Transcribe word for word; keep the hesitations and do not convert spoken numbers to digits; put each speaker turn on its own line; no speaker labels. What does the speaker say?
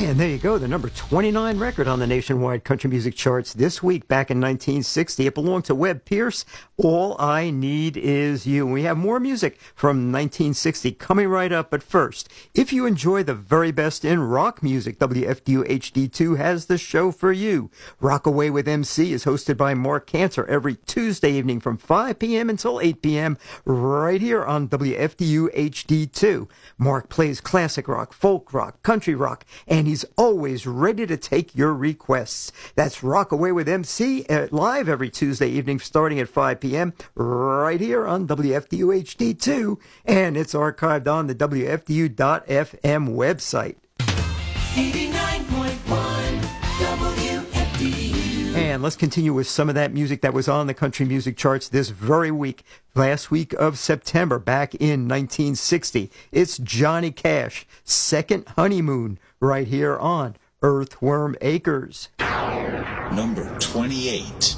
And there you go, the number twenty-nine record on the nationwide country music charts this week, back in nineteen sixty. It belonged to Webb Pierce, All I Need Is You. And we have more music from nineteen sixty coming right up. But first, if you enjoy the very best in rock music, W F D U H D two has the show for you. Rockaway with M C is hosted by Mark Cantor every Tuesday evening from five p.m. until eight p.m. right here on W F D U H D two. Mark plays classic rock, folk rock, country rock, and he's always ready to take your requests. That's Rockaway with M C uh, live every Tuesday evening starting at five p.m. right here on W F D U H D two, and it's archived on the W F D U dot F M website.
eighty-nine point one W F D U.
And let's continue with some of that music that was on the country music charts this very week, last week of September, back in nineteen sixty. It's Johnny Cash, Second Honeymoon, right here on Earthworm Acres.
Number twenty-eight.